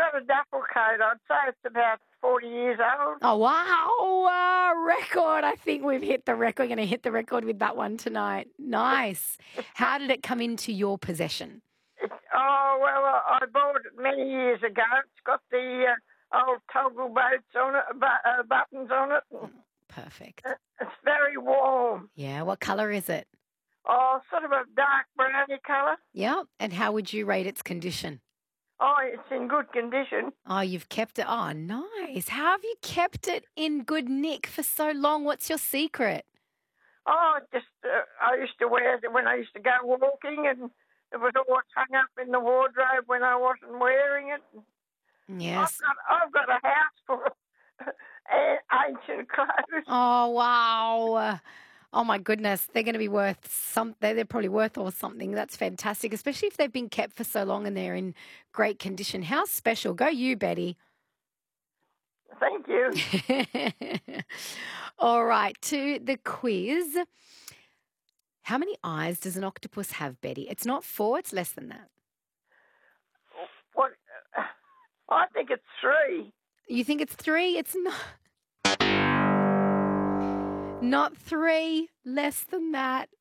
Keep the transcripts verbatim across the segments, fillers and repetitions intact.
got a duffel coat. I'd say it's about forty years old. Oh, wow. Uh, record. I think we've hit the record. We're going to hit the record with that one tonight. Nice. How did it come into your possession? It's, oh, well, I I bought it many years ago. It's got the uh, old toggle boats on it, bu- uh, buttons on it. Oh, perfect. Uh, It's very warm. Yeah. What colour is it? Oh, sort of a dark browny colour. Yeah. And how would you rate its condition? Oh, it's in good condition. Oh, you've kept it. Oh, nice. How have you kept it in good nick for so long? What's your secret? Oh, just uh, I used to wear it when I used to go walking, and it was always hung up in the wardrobe when I wasn't wearing it. Yes. I've got, I've got a house full of uh, ancient clothes. Oh, wow. Oh, my goodness. They're going to be worth something. They're probably worth or something. That's fantastic, especially if they've been kept for so long and they're in great condition. How special. Go you, Betty. Thank you. All right, to the quiz. How many eyes does an octopus have, Betty? It's not four, it's less than that. What? Uh, I think it's three. You think it's three? It's not. Not three, less than that.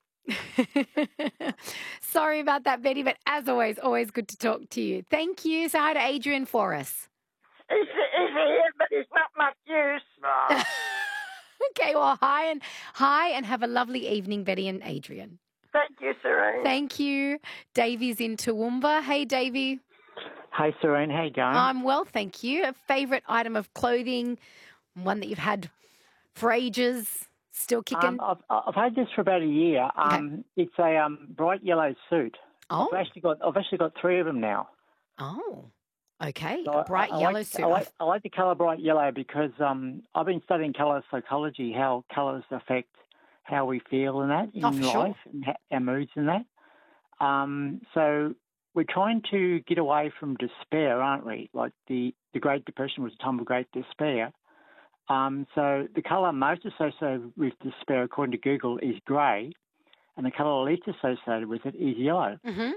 Sorry about that, Betty, but as always, always good to talk to you. Thank you. Say hi to Adrian for us. He's, he's here, but he's not much use. Okay, well, hi and hi and have a lovely evening, Betty and Adrian. Thank you, Serene. Thank you. Davey's in Toowoomba. Hey, Davey. Hey, Serene, how you going? I'm well, thank you. A favourite item of clothing, one that you've had for ages, still kicking? Um, I've, I've had this for about a year. Um, Okay. It's a um, bright yellow suit. Oh. I've actually got I've actually got three of them now. Oh, okay. So A bright I, I yellow like, suit. I like, I like the colour bright yellow because um, I've been studying colour psychology, how colours affect how we feel and that in Oh, for life, sure. and ha- our moods and that. Um, so we're trying to get away from despair, aren't we? Like the, the Great Depression was a time of great despair. Um, so the colour most associated with despair, according to Google, is grey, and the colour least associated with it is yellow. Mm-hmm.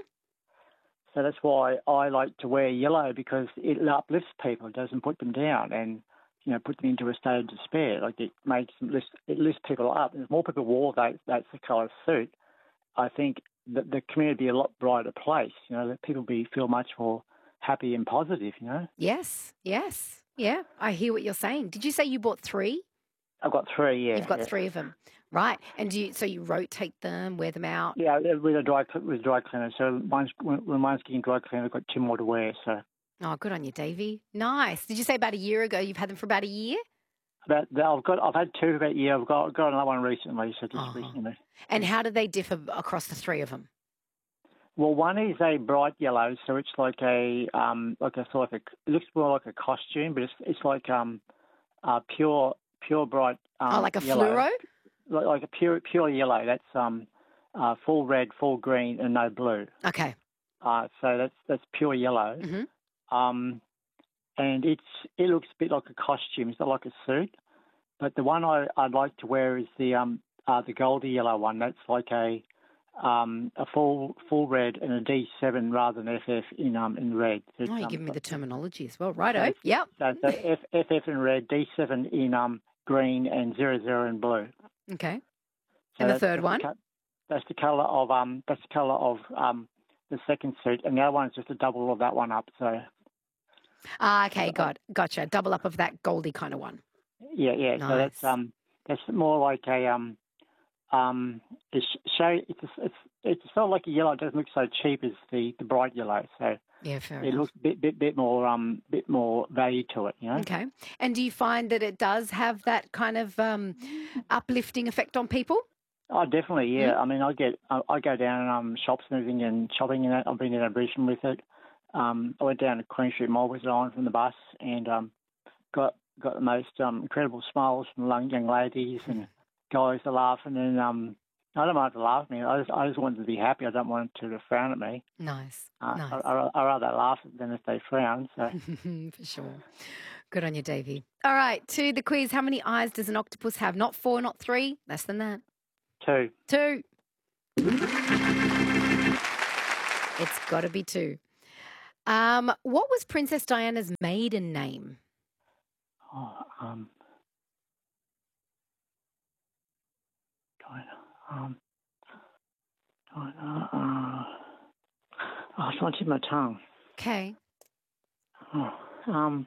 So that's why I like to wear yellow, because it uplifts people. It doesn't put them down and, you know, put them into a state of despair. Like it makes them lift, it lifts people up. And if more people wore that, that's the colour suit, I think that the community would be a lot brighter place. You know, that people be feel much more happy and positive, you know. Yes, yes. Yeah, I hear what you're saying. Did you say you bought three? I've got three, yeah. You've got yeah. three of them. Right. And do you, so you rotate them, wear them out? Yeah, with a dry with a dry cleaner. So mine's, when when mine's getting dry cleaner, I've got two more to wear. So Oh, good on you, Davey. Nice. Did you say about a year ago you've had them for about a year? about I've got I've had two for about a year. I've got got another one recently. So just Uh-huh. recently. And how do they differ across the three of them? Well, one is a bright yellow, so it's like a um like a sort of a, it looks more like a costume, but it's it's like um uh pure pure bright um oh, like a yellow. fluoro? Like, like a pure pure yellow. That's um uh full red, full green, and no blue. Okay. Uh so that's that's pure yellow. Mm-hmm. Um, and it's it looks a bit like a costume. It's not like a suit. But the one I, I'd like to wear is the um uh, the goldy yellow one. That's like a um a full full red and a D seven rather than F F in um in red. So Oh, it's, you're um, giving me the terminology as well. Righto. so- Yep. so, so F, FF in red, D seven in um green, and zero zero in blue. Okay. So And the that's- third that's one? co- that's the colour of um that's the colour of um the second suit, and the other one's just a double of that one up. So Ah, okay. Got Gotcha. Double up of that goldy kind of one. yeah, yeah. So that's Nice. um that's more like a um um it's show it's a, it's it's sort of like a yellow. It doesn't look so cheap as the, the bright yellow. So Yeah, fair it enough. looks a bit bit bit more um bit more value to it. You know. Okay. And do you find that it does have that kind of um, uplifting effect on people? Oh, definitely, yeah. Mm. I mean, I get I, I go down um shops and everything and shopping and that. I've been in Brisbane with it. Um, I went down to Queen Street Mall with it on from the bus and um got got the most um incredible smiles from young young ladies and guys are laughing and um I don't mind to laugh at me. I just I just want them to be happy. I don't want them to frown at me. Nice. Uh, nice. I, I, I rather laugh than if they frown. So For sure. Good on you, Davey. All right. To the quiz. How many eyes does an octopus have? Not four, not three. Less than that. two. Two. It's got to be two. Um, what was Princess Diana's maiden name? Oh, um, Diana. Um, Diana. Uh, oh, it's on the tip of my tongue. Okay. Oh, um,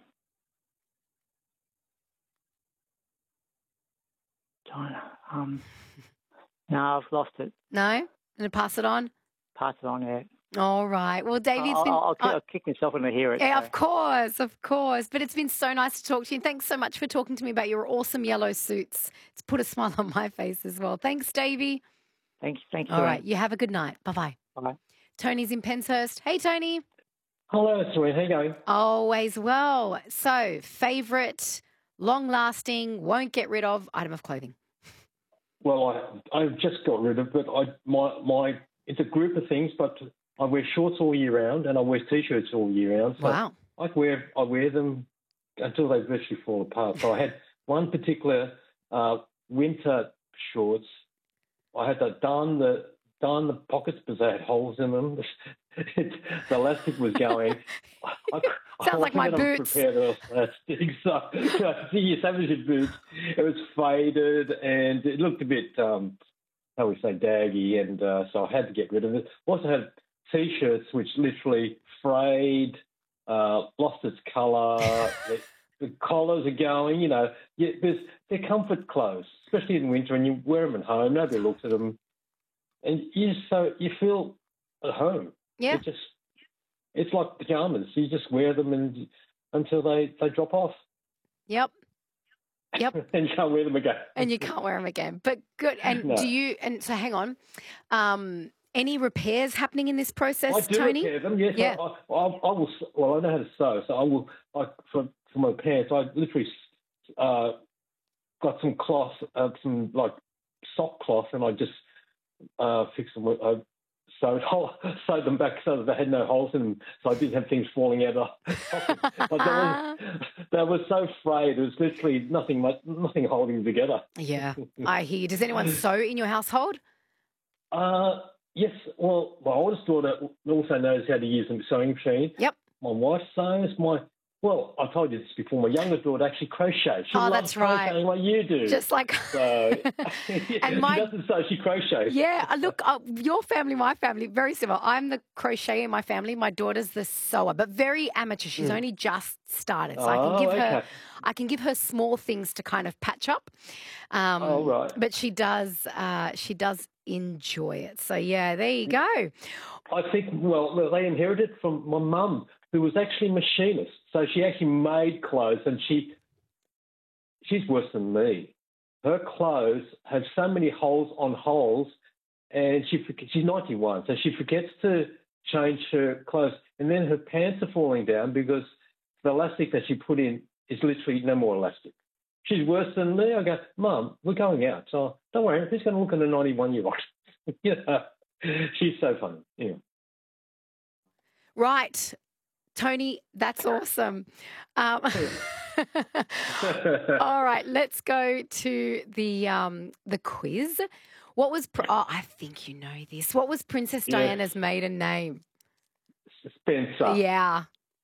Diana. Um, no, I've lost it. No? I'm going to pass it on? Pass it on, yeah. All right. Well, Davey, it's I'll, been... I'll, I'll, oh, I'll kick myself when I hear it. yeah, So. of course, of course. But it's been so nice to talk to you. Thanks so much for talking to me about your awesome yellow suits. It's put a smile on my face as well. Thanks, Davey. Thank you. Thank you. All right. You have a good night. Bye-bye. Bye. Tony's in Penshurst. Hey, Tony. Hello, Serene. How you going? Always well. So, favourite, long-lasting, won't get rid of item of clothing? Well, I I've just got rid of it. I my my it's a group of things, but I wear shorts all year round and I wear t-shirts all year round. So Wow. I wear I wear them until they virtually fall apart. So I had one particular uh, winter shorts. I had to darn the darn the pockets because they had holes in them. It, the elastic was going. I, Sounds I like my wasn't boots. prepared for elastic, so, so see your Savage boots. It was faded and it looked a bit, um, how we say, daggy, and uh, so I had to get rid of it. Also had t-shirts which literally frayed, uh, lost its colour. the, the collars are going. You know, yeah, there's, they're comfort clothes, especially in winter, and you wear them at home. Nobody looks at them, and you just, so you feel at home. Yeah. It just, it's like pajamas. You just wear them and until they, they drop off. Yep. Yep. And you can't wear them again. And you can't wear them again. But good. And No. do you, and so hang on, um, any repairs happening in this process, I do Tony? repair them, yes. Yeah. I, I, I, I will, well, I know how to sew, so I will, I, for, for my pants, I literally uh, got some cloth, uh, some like sock cloth, and I just uh, fixed them with, I sewed, sewed them back so that they had no holes in them, so I didn't have things falling out of the But they were, they were so frayed, it was literally nothing, like, nothing holding them together. Yeah, I hear you. Does anyone sew in your household? Uh, yes, well, my oldest daughter also knows how to use a sewing machine. Yep. My wife sews. My well, I told you this before. My younger daughter actually crochets. She Oh, loves that's right. crocheting like you do. Just like... so, And my- she doesn't sew. She crochets. Yeah, uh, look, uh, your family, my family, very similar. I'm the crocheter in my family. My daughter's the sewer, but very amateur. She's only just started, so I can Oh, give her, okay. I can give her small things to kind of patch up. Um, Oh, right. But she does, uh, she does enjoy it. So yeah, there you go. I think, well, well, they inherited from my mum, who was actually a machinist. So she actually made clothes, and she she's worse than me. Her clothes have so many holes on holes, and she she's ninety-one, so she forgets to change her clothes, and then her pants are falling down because the elastic that she put in is literally no more elastic. She's worse than me. I go, Mum, we're going out, so don't worry, who's going to look at a ninety-one-year-old? You know, she's so funny. Yeah. Right. Tony, that's awesome. Um, all right, let's go to the um, the quiz. What was, pr- oh, I think you know this. What was Princess Yes. Diana's maiden name? Spencer. Yeah.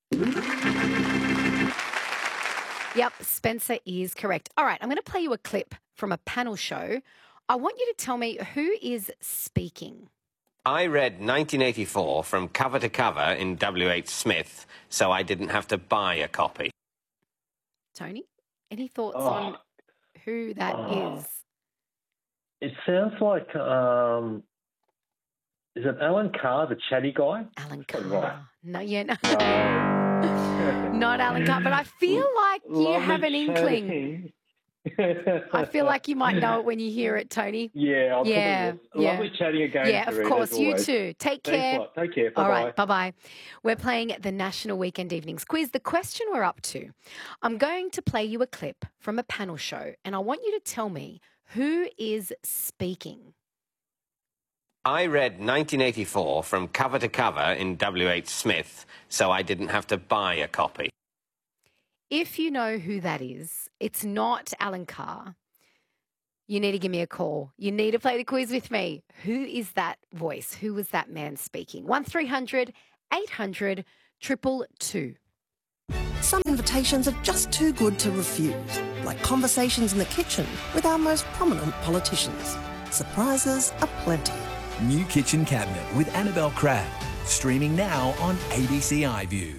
Yep, Spencer is correct. All right, I'm going to play you a clip from a panel show. I want you to tell me who is speaking. I read nineteen eighty-four from cover to cover in W H Smith, so I didn't have to buy a copy. Tony, any thoughts Oh. on who that Oh. is? It sounds like, um, is it Alan Carr, the chatty guy? Alan Probably Carr. right. No, yeah, no. No. Not Alan Carr, but I feel like you Lovely have an inkling. chatting. I feel like you might know it when you hear it, Tony. Yeah, I'll Yeah, probably yeah. Lovely chatting again. Yeah, of Serena, course. as You always. too. Take Thanks a care. lot. Take care. Bye-bye. All right, bye-bye. We're playing the National Weekend Evenings Quiz. The question we're up to, I'm going to play you a clip from a panel show, and I want you to tell me who is speaking. I read nineteen eighty-four from cover to cover in W H Smith, so I didn't have to buy a copy. If you know who that is, it's not Alan Carr. You need to give me a call. You need to play the quiz with me. Who is that voice? Who was that man speaking? one three hundred eight hundred triple two. Some invitations are just too good to refuse, like conversations in the kitchen with our most prominent politicians. Surprises aplenty. New Kitchen Cabinet with Annabelle Crabb. Streaming now on A B C iView.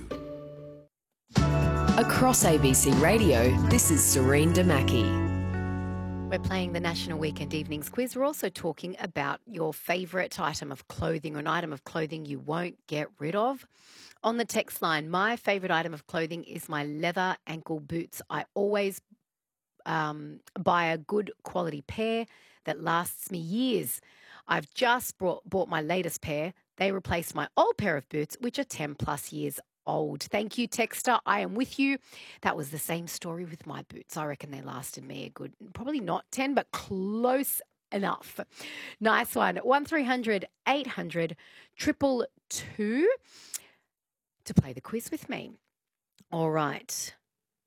Across A B C Radio, this is Serene Damaki. We're playing the National Weekend Evenings Quiz. We're also talking about your favourite item of clothing or an item of clothing you won't get rid of. On the text line, my favourite item of clothing is my leather ankle boots. I always um, buy a good quality pair that lasts me years. I've just brought, bought my latest pair. They replace my old pair of boots, which are ten plus years old. Thank you, Texter. I am with you. That was the same story with my boots. I reckon they lasted me a good, probably not ten, but close enough. Nice one. one three hundred eight hundred two two to play the quiz with me. All right.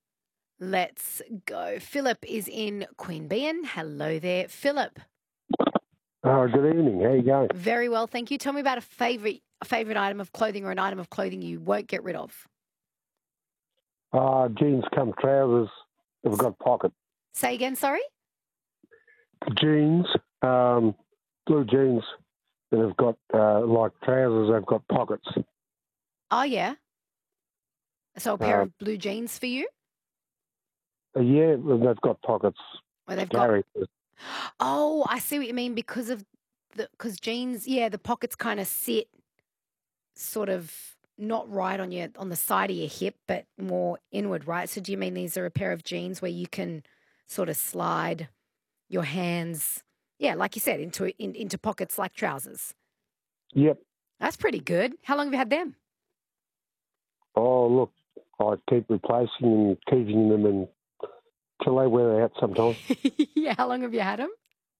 Let's go. Philip is in Queanbeyan. Hello there, Philip. Oh, good evening. How you going? Very well, thank you. Tell me about a favourite a favourite item of clothing or an item of clothing you won't get rid of. Uh, jeans come trousers that have got pockets. Say again, sorry? Jeans, um, blue jeans that have got, uh, like trousers, they've got pockets. Oh, yeah. So a pair Uh, of blue jeans for you? Uh, yeah, well, they've got pockets. Where they've got... Gary. Oh, I see what you mean because of the because jeans, yeah, the pockets kind of sit sort of not right on your on the side of your hip, but more inward, right? So do you mean these are a pair of jeans where you can sort of slide your hands, yeah, like you said, into in, into pockets like trousers? Yep. That's pretty good. How long have you had them? Oh, look, I keep replacing and keeping them in, till they wear out sometimes. Yeah, how long have you had them?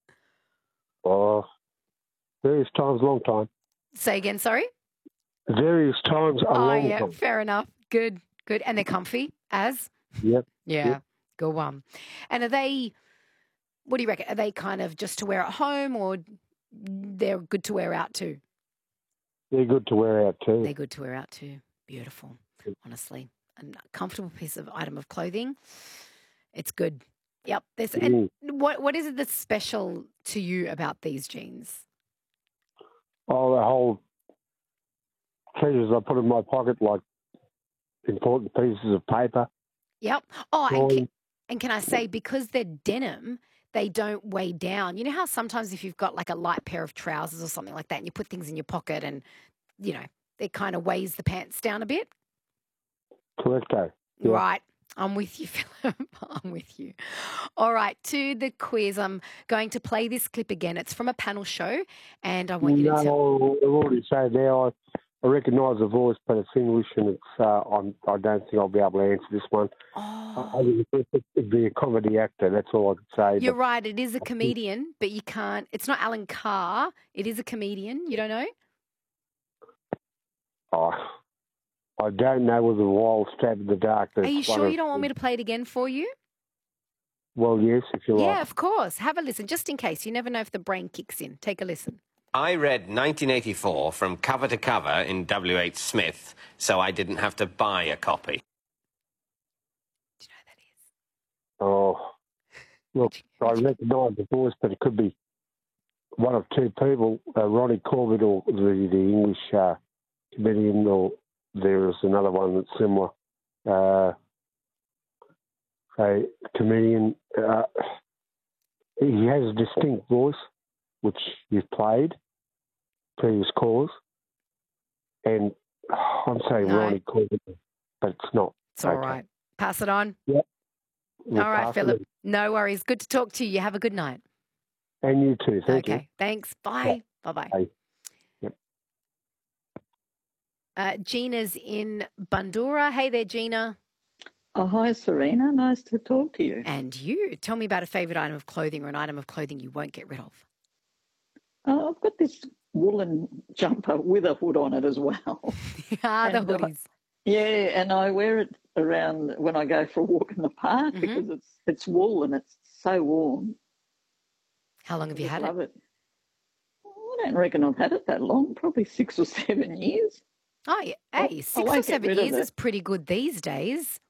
Oh, various times, long time. Say again, sorry? Various times, a Oh, long yeah, time. fair enough. Good, good. And they're comfy, as? Yep. Yeah, Yep. good one. And are they, what do you reckon? Are they kind of just to wear at home or they're good to wear out too? They're good to wear out too. They're good to wear out too. Beautiful, honestly. A comfortable piece of item of clothing. It's good. Yep. There's, and what what is it that's special to you about these jeans? Oh, the whole treasures I put in my pocket, like important pieces of paper. Yep. Oh, and Coins. can, and can I say, because they're denim, they don't weigh down. You know how sometimes if you've got like a light pair of trousers or something like that and you put things in your pocket and, you know, it kind of weighs the pants down a bit? Correcto. Yeah. Right. I'm with you, Philip. I'm with you. All right, to the quiz. I'm going to play this clip again. It's from a panel show, and I want you to tell... No, I've already said there, I, I recognise the voice, but it's English and it's. Uh, I'm, I don't think I'll be able to answer this one. Oh. I think it'd be a comedy actor, that's all I could say. You're but, right, it is a comedian, but you can't... It's not Alan Carr. It is a comedian. You don't know? Oh, I don't know with a wild stab in the dark. Are you sure you don't want me to play it again for you? Well, yes, if you Yeah, like. of course. Have a listen, just in case. You never know if the brain kicks in. Take a listen. I read nineteen eighty-four from cover to cover in W H Smith, so I didn't have to buy a copy. Do you know who that is? Oh, look, I recognise the voice, but it could be one of two people, uh, Ronnie Corbett or the, the English uh, comedian, or there is another one that's similar. Uh, a comedian, uh, he has a distinct voice, which you've played, previous callers, and oh, I'm saying No. Ronnie Corbett, but it's not. It's all Okay. right. Pass it on. Yep. We'll All right, pass it Philip. on. No worries. Good to talk to you. You have a good night. And you too. Thank okay. you. Thanks. Bye. Bye-bye. Bye. Yep. Uh, Gina's in Bundoora. Hey there, Gina. Oh, hi, Serena. Nice to talk to you. And you. Tell me about a favourite item of clothing or an item of clothing you won't get rid of. Oh, I've got this woolen jumper with a hood on it as well. ah, the And, uh, hoodies. Yeah, and I wear it around when I go for a walk in the park Mhm. because it's it's wool and it's so warm. How long have I you just had it? love it. I don't reckon I've had it that long, probably six or seven years. Oh, yeah. I- Hey, I six won't or get seven rid of years it. is pretty good these days.